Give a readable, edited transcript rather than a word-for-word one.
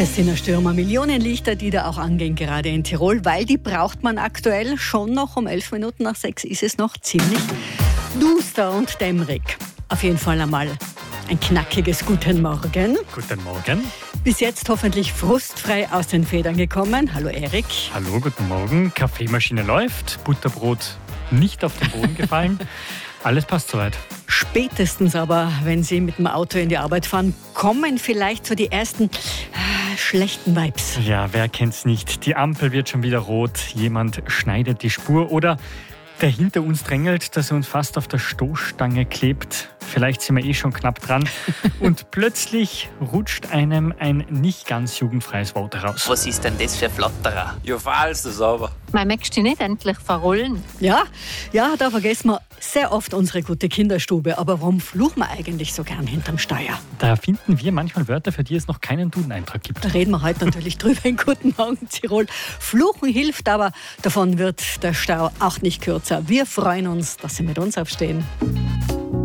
Christina Stürmer, Millionenlichter, die da auch angehen, gerade in Tirol, weil die braucht man aktuell schon noch. Um 11 Minuten nach 6 ist es noch ziemlich duster und dämmerig. Auf jeden Fall einmal ein knackiges Guten Morgen. Guten Morgen. Bis jetzt hoffentlich frustfrei aus den Federn gekommen. Hallo Erik. Hallo, guten Morgen. Kaffeemaschine läuft, Butterbrot nicht auf den Boden gefallen. Alles passt soweit. Spätestens aber, wenn Sie mit dem Auto in die Arbeit fahren, kommen vielleicht so die ersten schlechten Vibes. Ja, wer kennt's nicht? Die Ampel wird schon wieder rot, jemand schneidet die Spur oder der hinter uns drängelt, dass er uns fast auf der Stoßstange klebt. Vielleicht sind wir eh schon knapp dran. Und plötzlich rutscht einem ein nicht ganz jugendfreies Wort heraus. Was ist denn das für ein Flatterer? Ja, falls das aber. Man möchte dich nicht endlich verrollen. Ja, da vergessen wir sehr oft unsere gute Kinderstube. Aber warum fluchen wir eigentlich so gern hinterm Steuer? Da finden wir manchmal Wörter, für die es noch keinen Duden-Eintrag gibt. Da reden wir heute natürlich drüber in Guten Morgen Tirol. Fluchen hilft, aber davon wird der Stau auch nicht kürzer. Wir freuen uns, dass Sie mit uns aufstehen.